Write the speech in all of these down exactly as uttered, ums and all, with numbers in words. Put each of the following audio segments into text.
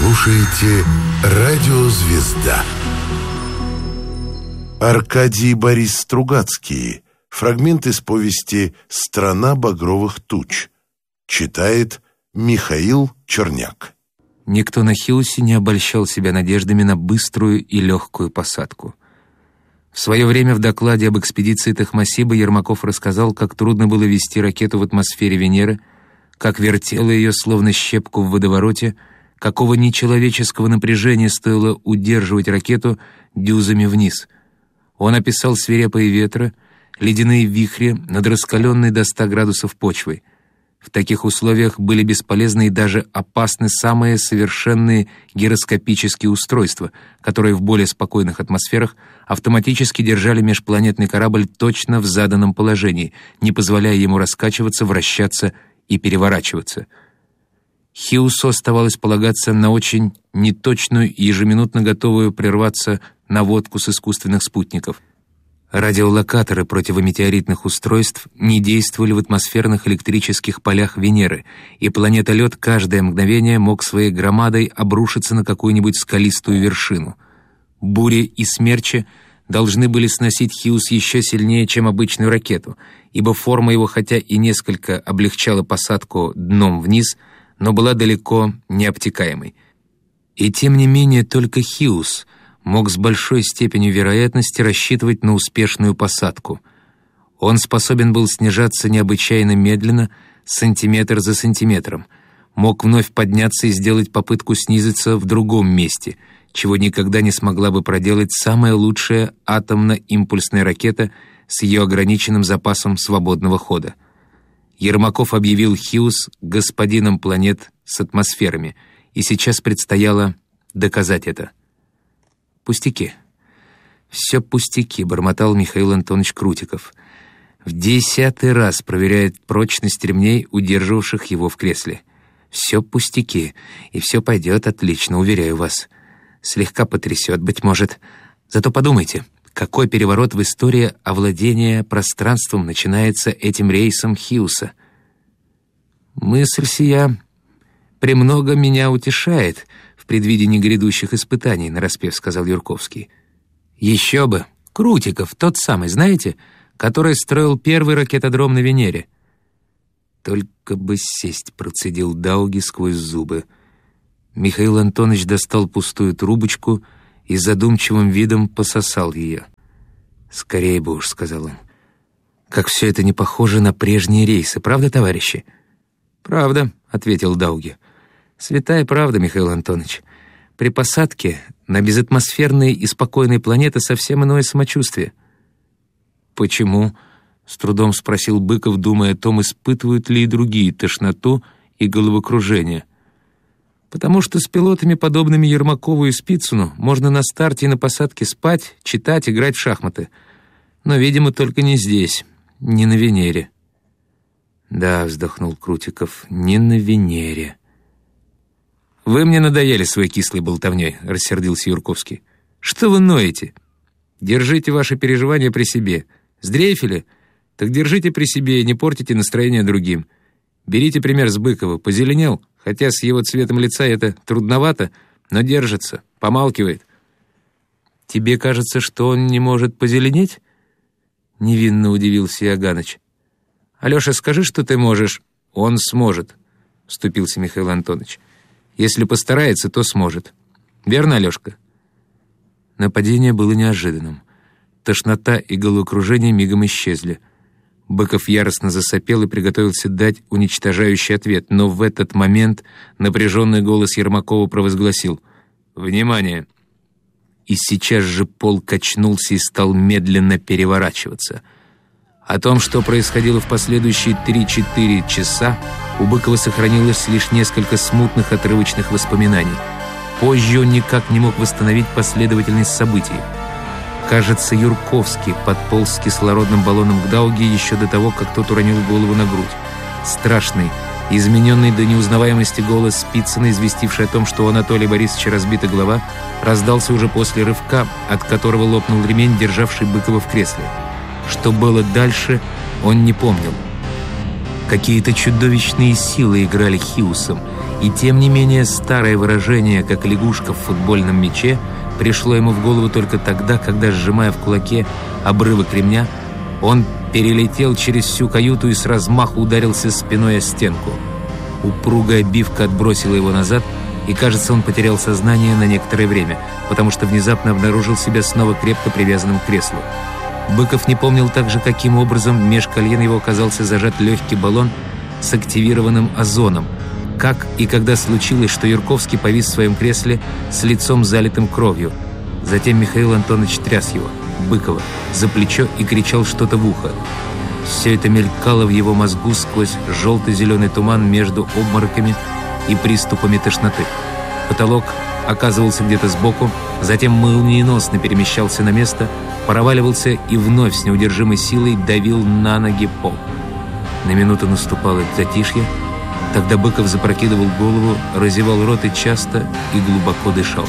слушаете «Радио Звезда». Аркадий Борис Стругацкий. Фрагмент из повести «Страна багровых туч». Читает Михаил Черняк. Никто на Хиусе не обольщал себя надеждами на быструю и легкую посадку. В свое время в докладе об экспедиции Тахмасиба Ермаков рассказал, как трудно было вести ракету в атмосфере Венеры, как вертело ее словно щепку в водовороте, какого нечеловеческого напряжения стоило удерживать ракету дюзами вниз. Он описал свирепые ветры, ледяные вихри над раскаленной до ста градусов почвой. В таких условиях были бесполезны и даже опасны самые совершенные гироскопические устройства, которые в более спокойных атмосферах автоматически держали межпланетный корабль точно в заданном положении, не позволяя ему раскачиваться, вращаться и переворачиваться. Хиусу оставалось полагаться на очень неточную и ежеминутно готовую прерваться наводку с искусственных спутников. Радиолокаторы противометеоритных устройств не действовали в атмосферных электрических полях Венеры, и планетолет каждое мгновение мог своей громадой обрушиться на какую-нибудь скалистую вершину. Бури и смерчи должны были сносить Хиус еще сильнее, чем обычную ракету, ибо форма его хотя и несколько облегчала посадку дном вниз, но была далеко не обтекаемой. И тем не менее только Хиус мог с большой степенью вероятности рассчитывать на успешную посадку. Он способен был снижаться необычайно медленно, сантиметр за сантиметром, мог вновь подняться и сделать попытку снизиться в другом месте, чего никогда не смогла бы проделать самая лучшая атомно-импульсная ракета с ее ограниченным запасом свободного хода. Ермаков объявил Хиус господином планет с атмосферами, и сейчас предстояло доказать это. «Пустяки. Все пустяки», — бормотал Михаил Антонович Крутиков. В десятый раз проверяет прочность ремней, удерживавших его в кресле. «Все пустяки, и все пойдет отлично, уверяю вас. Слегка потрясет, быть может. Зато подумайте, какой переворот в истории овладения пространством начинается этим рейсом Хиуса. Мысль сия премного меня утешает в предвидении грядущих испытаний», — нараспев сказал Юрковский. «Еще бы! Крутиков, тот самый, знаете, который строил первый ракетодром на Венере». «Только бы сесть», — процедил Дауги сквозь зубы. Михаил Антонович достал пустую трубочку и задумчивым видом пососал ее. «Скорее бы уж», — сказал он. «Как все это не похоже на прежние рейсы, правда, товарищи?» «Правда», — ответил Дауги. «Святая правда, Михаил Антонович. При посадке на безатмосферные и спокойные планеты совсем иное самочувствие». «Почему?» — с трудом спросил Быков, думая о том, испытывают ли и другие тошноту и головокружение. «Потому что с пилотами, подобными Ермакову и Спицыну, можно на старте и на посадке спать, читать, играть в шахматы. Но, видимо, только не здесь, не на Венере». «Да», — вздохнул Крутиков, — «не на Венере». «Вы мне надоели своей кислой болтовней», — рассердился Юрковский. «Что вы ноете? Держите ваши переживания при себе. Сдрейфили? Так держите при себе и не портите настроение другим. Берите пример с Быкова. Позеленел, хотя с его цветом лица это трудновато, но держится, помалкивает». «Тебе кажется, что он не может позеленеть?» — невинно удивился Иоганыч. «Алеша, скажи, что ты можешь». «Он сможет», — вступился Михаил Антонович. «Если постарается, то сможет. Верно, Алешка?» Нападение было неожиданным. Тошнота и головокружение мигом исчезли. Быков яростно засопел и приготовился дать уничтожающий ответ, но в этот момент напряженный голос Ермакова провозгласил: «Внимание!» И сейчас же пол качнулся и стал медленно переворачиваться. О том, что происходило в последующие три-четыре часа, у Быкова сохранилось лишь несколько смутных отрывочных воспоминаний. Позже он никак не мог восстановить последовательность событий. Кажется, Юрковский подполз с кислородным баллоном к Дауге еще до того, как тот уронил голову на грудь. Страшный, измененный до неузнаваемости голос Спицына, известивший о том, что у Анатолия Борисовича разбита голова, раздался уже после рывка, от которого лопнул ремень, державший Быкова в кресле. Что было дальше, он не помнил. Какие-то чудовищные силы играли Хиусом, И тем не менее старое выражение «как лягушка в футбольном мяче» пришло ему в голову только тогда, когда, сжимая в кулаке обрывок ремня, он перелетел через всю каюту и с размаху ударился спиной о стенку. Упругая обивка отбросила его назад, и, кажется, он потерял сознание на некоторое время, потому что внезапно обнаружил себя снова крепко привязанным к креслу. Быков не помнил также, каким образом меж колен его оказался зажат легкий баллон с активированным озоном, как и когда случилось, что Юрковский повис в своем кресле с лицом залитым кровью. Затем Михаил Антонович тряс его, Быкова, за плечо и кричал что-то в ухо. Все это мелькало в его мозгу сквозь желто-зеленый туман между обмороками и приступами тошноты. Потолок оказывался где-то сбоку, затем молниеносно перемещался на место, проваливался и вновь с неудержимой силой давил на ноги пол. На минуту наступало затишье. Тогда Быков запрокидывал голову, разевал рот и часто и глубоко дышал.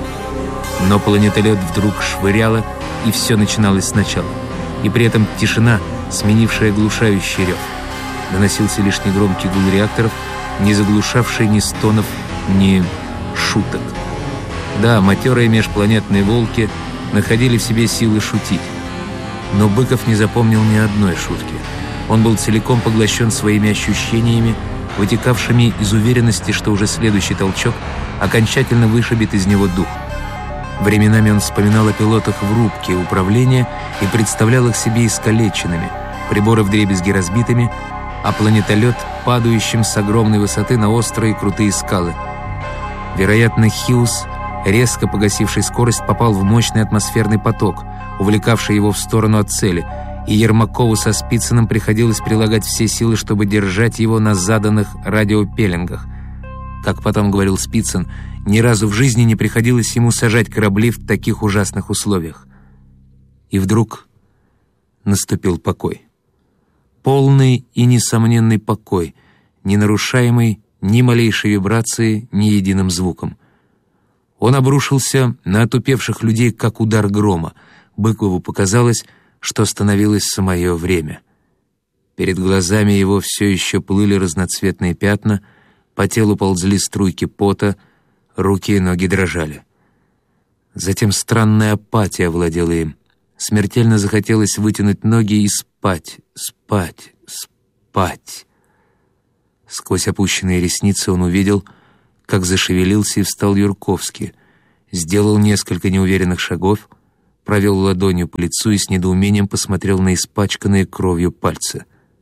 Но планетолет вдруг швыряло, и все начиналось сначала. И при этом тишина, сменившая глушающий рев. Доносился лишь негромкий гул реакторов, не заглушавший ни стонов, ни шуток. Да, матерые межпланетные волки находили в себе силы шутить. Но Быков не запомнил ни одной шутки. Он был целиком поглощен своими ощущениями, вытекавшими из уверенности, что уже следующий толчок окончательно вышибет из него дух. Временами он вспоминал о пилотах в рубке управления и представлял их себе искалеченными, приборы вдребезги разбитыми, а планетолет, падающим с огромной высоты на острые крутые скалы. Вероятно, Хьюз, резко погасивший скорость, попал в мощный атмосферный поток, увлекавший его в сторону от цели, и Ермакову со Спицыным приходилось прилагать все силы, чтобы держать его на заданных радиопеленгах. Как потом говорил Спицын, ни разу в жизни не приходилось ему сажать корабли в таких ужасных условиях. И вдруг наступил покой. Полный и несомненный покой, не нарушаемый ни малейшей вибрации, ни единым звуком. Он обрушился на отупевших людей, как удар грома. Быкову показалось, что остановилось самое время. Перед глазами его все еще плыли разноцветные пятна, по телу ползли струйки пота, руки и ноги дрожали. Затем странная апатия овладела им. Смертельно захотелось вытянуть ноги и спать, спать, спать. Сквозь опущенные ресницы он увидел, как зашевелился и встал Юрковский, сделал несколько неуверенных шагов, провел ладонью по лицу и с недоумением посмотрел на испачканные кровью пальцы.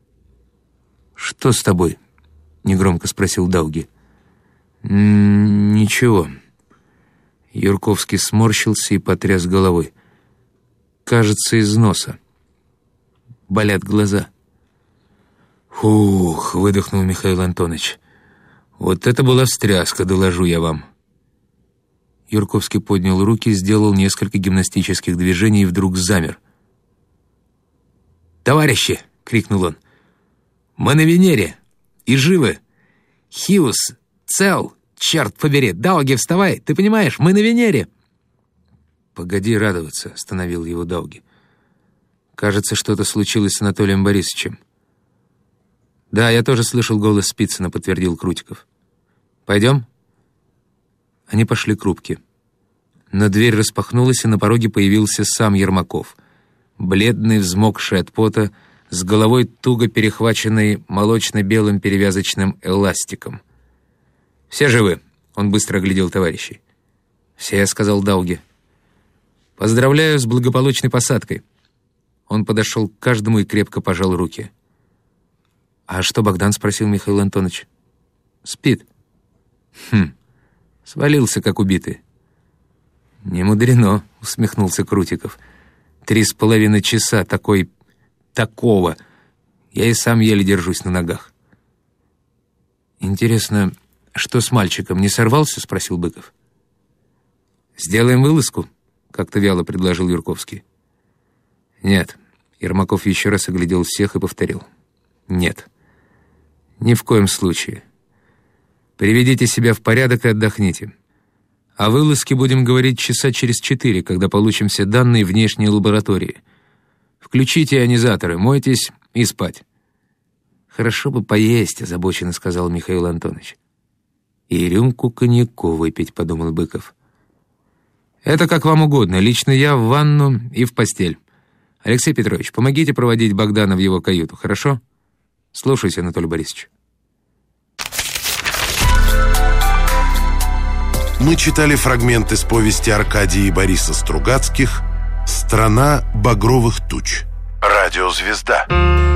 «Что с тобой?» — негромко спросил Дауги. «Ничего». Юрковский сморщился и потряс головой. «Кажется, из носа. Болят глаза». «Фух», — выдохнул Михаил Антонович. «Вот это была встряска, доложу я вам». Юрковский поднял руки, сделал несколько гимнастических движений и вдруг замер. «Товарищи!» — крикнул он. «Мы на Венере! И живы! Хьюз цел! Черт побери! Дауги, вставай! Ты понимаешь, мы на Венере!» «Погоди радоваться», — остановил его Дауги. «Кажется, что-то случилось с Анатолием Борисовичем». «Да, я тоже слышал голос Спицына», — подтвердил Крутиков. «Пойдем?» Они пошли к рубке. Но дверь распахнулась, и на пороге появился сам Ермаков. Бледный, взмокший от пота, с головой туго перехваченной молочно-белым перевязочным эластиком. «Все живы?» — он быстро оглядел товарищей. «Все», — сказал Дауги. «Поздравляю с благополучной посадкой». Он подошел к каждому и крепко пожал руки. «А что Богдан?» — спросил Михаил Антонович. «Спит». «Хм, свалился, как убитый». «Не мудрено», — усмехнулся Крутиков. «Три с половиной часа такой... такого. Я и сам еле держусь на ногах». «Интересно, что с мальчиком, не сорвался?» — спросил Быков. «Сделаем вылазку», — как-то вяло предложил Юрковский. «Нет». Ермаков еще раз оглядел всех и повторил. «Нет. Ни в коем случае. Приведите себя в порядок и отдохните. О вылазке будем говорить часа через четыре, когда получим все данные внешней лаборатории. Включите ионизаторы, мойтесь и спать». «Хорошо бы поесть», — озабоченно сказал Михаил Антонович. «И рюмку коньяку выпить», — подумал Быков. «Это как вам угодно. Лично я в ванну и в постель. Алексей Петрович, помогите проводить Богдана в его каюту, хорошо? Слушайся, Анатолий Борисович». Мы читали фрагмент из повести Аркадия и Бориса Стругацких «Страна багровых туч». Радиозвезда.